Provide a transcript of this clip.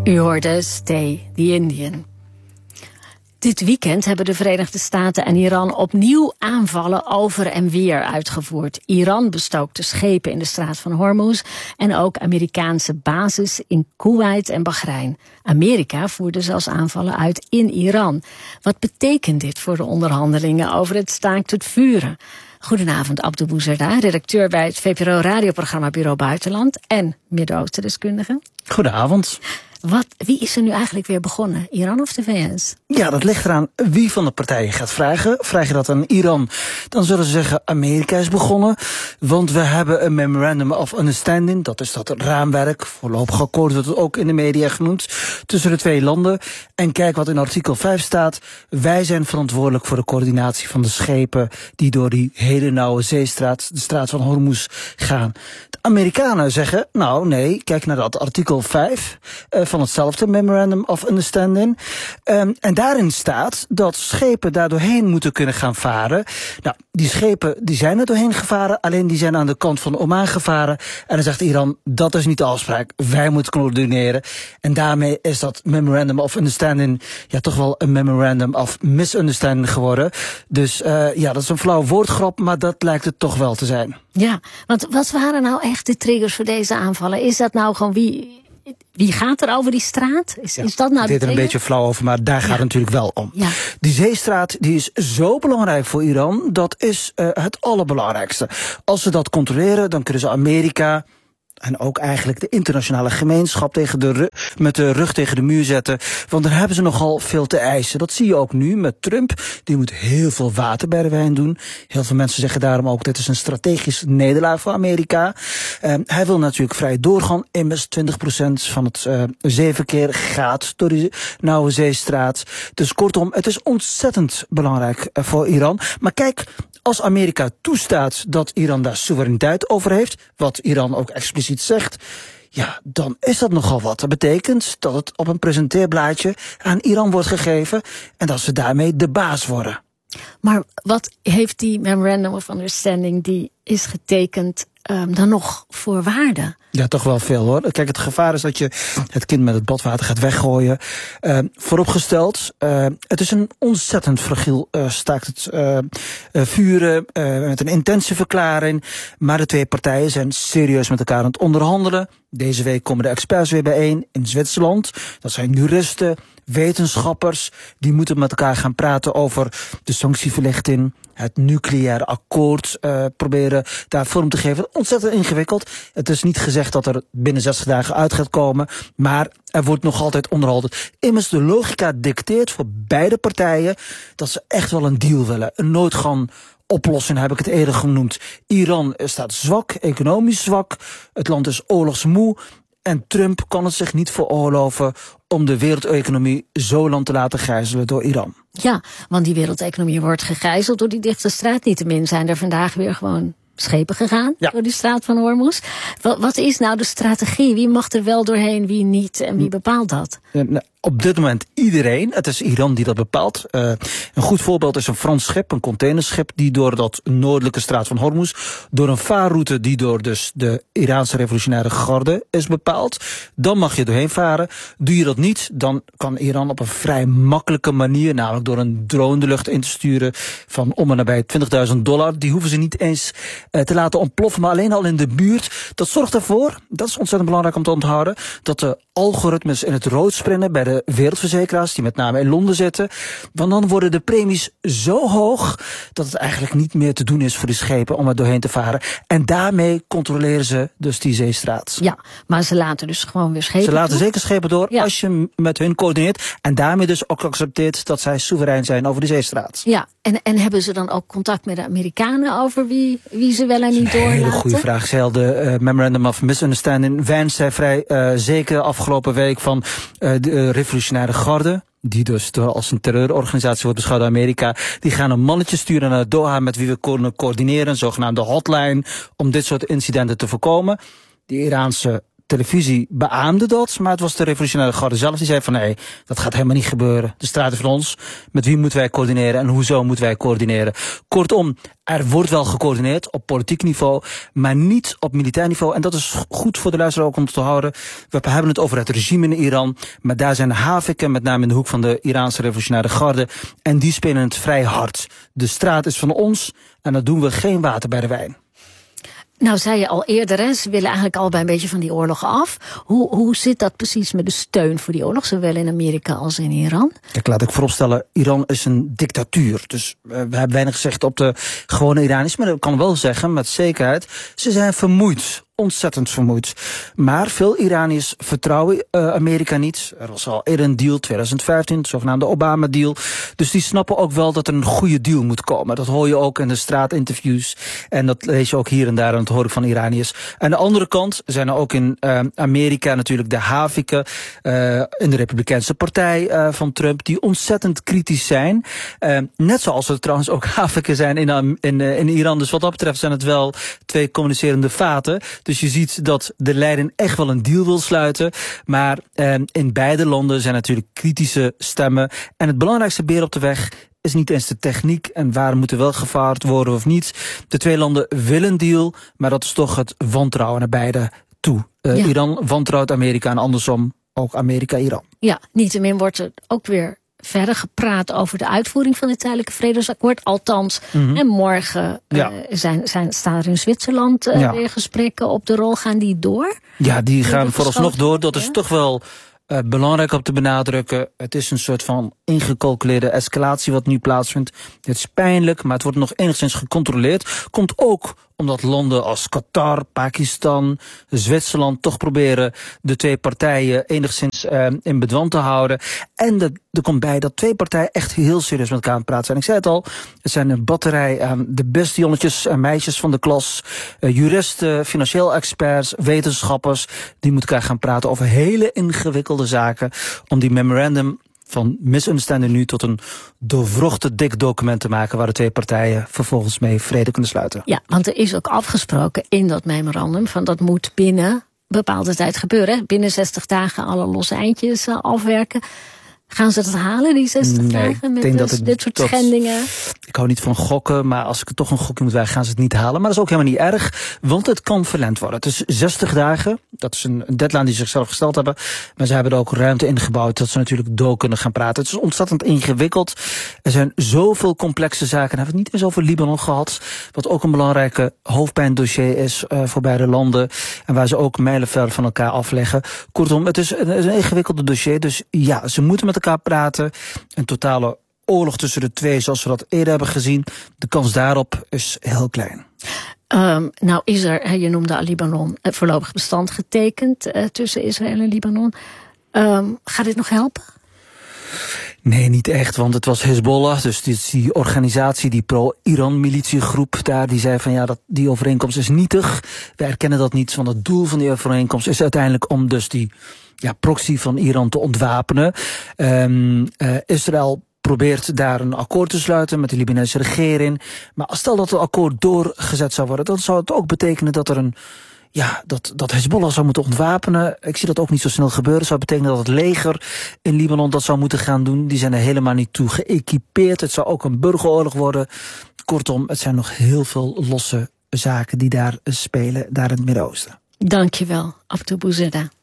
U hoorde Stay the Indian. Dit weekend hebben de Verenigde Staten en Iran opnieuw aanvallen over en weer uitgevoerd. Iran bestookte schepen in de straat van Hormuz en ook Amerikaanse bases in Kuwait en Bahrein. Amerika voerde zelfs aanvallen uit in Iran. Wat betekent dit voor de onderhandelingen over het staakt het vuren? Goedenavond, Abdou Bouzerda, redacteur bij het VPRO-radioprogramma Bureau Buitenland en Midden-Oosten-deskundige. Goedenavond. Wie is er nu eigenlijk weer begonnen? Iran of de VS? Ja, dat ligt eraan wie van de partijen gaat vragen. Vraag je dat aan Iran, dan zullen ze zeggen Amerika is begonnen. Want we hebben een Memorandum of Understanding. Dat is dat raamwerk, voorlopig akkoord wordt het ook in de media genoemd, tussen de twee landen. En kijk wat in artikel 5 staat. Wij zijn verantwoordelijk voor de coördinatie van de schepen die door die hele nauwe zeestraat, de straat van Hormuz, gaan. De Amerikanen zeggen, nou nee, kijk naar dat artikel 5 van hetzelfde Memorandum of Understanding. En daarin staat dat schepen daar doorheen moeten kunnen gaan varen. Nou, die schepen die zijn er doorheen gevaren, alleen die zijn aan de kant van Oman gevaren. En dan zegt Iran, dat is niet de afspraak, wij moeten coördineren. En daarmee is dat Memorandum of Understanding ja toch wel een Memorandum of Misunderstanding geworden. Dus ja, dat is een flauw woordgrap, maar dat lijkt het toch wel te zijn. Ja, want wat waren nou echt de triggers voor deze aanvallen? Is dat nou gewoon wie gaat er over die straat? Is dat nou ik deed er een beetje flauw over, maar daar gaat het natuurlijk wel om. Ja. Die zeestraat die is zo belangrijk voor Iran, dat is het allerbelangrijkste. Als ze dat controleren, dan kunnen ze Amerika en ook eigenlijk de internationale gemeenschap met de rug tegen de muur zetten. Want dan hebben ze nogal veel te eisen. Dat zie je ook nu met Trump. Die moet heel veel water bij de wijn doen. Heel veel mensen zeggen daarom ook, dit is een strategisch nederlaag voor Amerika. Hij wil natuurlijk vrij doorgaan. Immers 20% van het zeeverkeer gaat door die nauwe zeestraat. Dus kortom, het is ontzettend belangrijk voor Iran. Maar kijk, als Amerika toestaat dat Iran daar soevereiniteit over heeft, wat Iran ook expliciet zegt, ja, dan is dat nogal wat. Dat betekent dat het op een presenteerblaadje aan Iran wordt gegeven en dat ze daarmee de baas worden. Maar wat heeft die Memorandum of Understanding die is getekend dan nog voor waarde? Ja, toch wel veel hoor. Kijk, het gevaar is dat je het kind met het badwater gaat weggooien. Vooropgesteld, het is een ontzettend fragiel staakt het vuren met een intentieverklaring. Maar de twee partijen zijn serieus met elkaar aan het onderhandelen. Deze week komen de experts weer bijeen in Zwitserland. Dat zijn juristen, wetenschappers. Die moeten met elkaar gaan praten over de sanctieverlichting, het nucleaire akkoord proberen daar vorm te geven. Ontzettend ingewikkeld. Het is niet gezegd dat er binnen 60 dagen uit gaat komen, maar er wordt nog altijd onderhandeld. Immers de logica dicteert voor beide partijen dat ze echt wel een deal willen. Een noodgang oplossing heb ik het eerder genoemd. Iran staat zwak, economisch zwak. Het land is oorlogsmoe. En Trump kan het zich niet veroorloven om de wereldeconomie zo lang te laten gijzelen door Iran. Ja, want die wereldeconomie wordt gegijzeld door die dichte straat. Niettemin zijn er vandaag weer gewoon schepen gegaan door die straat van Hormuz. Wat is nou de strategie? Wie mag er wel doorheen, wie niet en wie bepaalt dat? Op dit moment iedereen. Het is Iran die dat bepaalt. Een goed voorbeeld is een Frans schip, een containerschip, die door dat noordelijke straat van Hormuz, door een vaarroute die door dus de Iraanse revolutionaire garde is bepaald. Dan mag je doorheen varen. Doe je dat niet, dan kan Iran op een vrij makkelijke manier, namelijk door een drone de lucht in te sturen van om en nabij $20.000. Die hoeven ze niet eens te laten ontploffen, maar alleen al in de buurt. Dat zorgt ervoor, dat is ontzettend belangrijk om te onthouden, dat de algoritmes in het rood springen bij de wereldverzekeraars die met name in Londen zitten. Want dan worden de premies zo hoog dat het eigenlijk niet meer te doen is voor die schepen om er doorheen te varen. En daarmee controleren ze dus die zeestraat. Ja, maar ze laten dus gewoon weer schepen door. Ze laten zeker schepen door als je met hun coördineert en daarmee dus ook accepteert dat zij soeverein zijn over die zeestraat. Ja, en hebben ze dan ook contact met de Amerikanen over wie ze wel en niet doorlaten? Een hele goede vraag. Zij de Memorandum of Misunderstanding Vance zei vrij zeker afgelopen week van de revolutionaire garde, die dus als een terreurorganisatie wordt beschouwd door Amerika, die gaan een mannetje sturen naar Doha met wie we kunnen coördineren, een zogenaamde hotline, om dit soort incidenten te voorkomen. De Iraanse televisie beaamde dat, maar het was de revolutionaire garde zelf die zei van nee, dat gaat helemaal niet gebeuren. De straat is van ons, met wie moeten wij coördineren en hoezo moeten wij coördineren? Kortom, er wordt wel gecoördineerd op politiek niveau, maar niet op militair niveau. En dat is goed voor de luisteraar ook om te houden. We hebben het over het regime in Iran, maar daar zijn haviken, met name in de hoek van de Iraanse revolutionaire garde, en die spelen het vrij hard. De straat is van ons en dan doen we geen water bij de wijn. Nou, zei je al eerder, hè, ze willen eigenlijk allebei een beetje van die oorlog af. Hoe zit dat precies met de steun voor die oorlog, zowel in Amerika als in Iran? Kijk, laat ik vooropstellen, Iran is een dictatuur. Dus we hebben weinig gezegd op de gewone Iraniërs, maar ik kan wel zeggen met zekerheid, ze zijn vermoeid. Ontzettend vermoeid. Maar veel Iraniërs vertrouwen Amerika niet. Er was al eerder een deal, 2015, de zogenaamde Obama-deal. Dus die snappen ook wel dat er een goede deal moet komen. Dat hoor je ook in de straatinterviews. En dat lees je ook hier en daar aan het horen van Iraniërs. Aan de andere kant zijn er ook in Amerika natuurlijk de haviken in de Republikeinse partij van Trump, die ontzettend kritisch zijn. Net zoals er trouwens ook haviken zijn in Iran. Dus wat dat betreft zijn het wel twee communicerende vaten. Dus je ziet dat de leider echt wel een deal wil sluiten. Maar in beide landen zijn natuurlijk kritische stemmen. En het belangrijkste beer op de weg is niet eens de techniek en waar moet er wel gevaard worden of niet. De twee landen willen een deal, maar dat is toch het wantrouwen naar beide toe. Iran wantrouwt Amerika en andersom ook Amerika-Iran. Ja, niettemin wordt er ook weer verder gepraat over de uitvoering van het tijdelijke vredesakkoord. Althans, en morgen staan er in Zwitserland weer gesprekken op de rol. Gaan die door? Ja, die gaan vooralsnog door. Dat is toch wel belangrijk om te benadrukken. Het is een soort van ingecalculeerde escalatie wat nu plaatsvindt. Het is pijnlijk, maar het wordt nog enigszins gecontroleerd. Komt ook omdat landen als Qatar, Pakistan, Zwitserland toch proberen de twee partijen enigszins in bedwang te houden. En er komt bij dat twee partijen echt heel serieus met elkaar aan het praten zijn. Ik zei het al, het zijn een batterij de beste jonnetjes en meisjes van de klas, juristen, financieel experts, wetenschappers, die met elkaar gaan praten over hele ingewikkelde zaken om die memorandum van misunderstanding nu tot een doorwrochte dik document te maken waar de twee partijen vervolgens mee vrede kunnen sluiten. Ja, want er is ook afgesproken in dat memorandum van dat moet binnen bepaalde tijd gebeuren. Binnen 60 dagen alle losse eindjes afwerken. Gaan ze dat halen, die 60 dagen, met dit soort schendingen? Ik hou niet van gokken, maar als ik toch een gokje moet wijzen, gaan ze het niet halen. Maar dat is ook helemaal niet erg, want het kan verlengd worden. Het is 60 dagen, dat is een deadline die ze zichzelf gesteld hebben. Maar ze hebben er ook ruimte in gebouwd dat ze natuurlijk door kunnen gaan praten. Het is ontzettend ingewikkeld. Er zijn zoveel complexe zaken. Dan hebben we het niet eens over Libanon gehad, wat ook een belangrijke hoofdpijndossier is voor beide landen. En waar ze ook mijlenver van elkaar afleggen. Kortom, het is een ingewikkelde dossier. Dus ja, ze moeten met elkaar praten. Een totale oorlog tussen de twee, zoals we dat eerder hebben gezien. De kans daarop is heel klein. Nou is er, je noemde al Libanon, voorlopig bestand getekend tussen Israël en Libanon. Gaat dit nog helpen? Nee, niet echt, want het was Hezbollah, dus die organisatie, die pro-Iran-militiegroep daar, die zei van ja, die overeenkomst is nietig. We erkennen dat niet, want het doel van die overeenkomst is uiteindelijk om dus die proxy van Iran te ontwapenen. Israël probeert daar een akkoord te sluiten met de Libanese regering. Maar stel dat het akkoord doorgezet zou worden, dan zou het ook betekenen dat er dat Hezbollah zou moeten ontwapenen. Ik zie dat ook niet zo snel gebeuren. Dat zou betekenen dat het leger in Libanon dat zou moeten gaan doen. Die zijn er helemaal niet toe geëquipeerd. Het zou ook een burgeroorlog worden. Kortom, het zijn nog heel veel losse zaken die daar spelen, daar in het Midden-Oosten. Dankjewel, Abdou Bouzerda.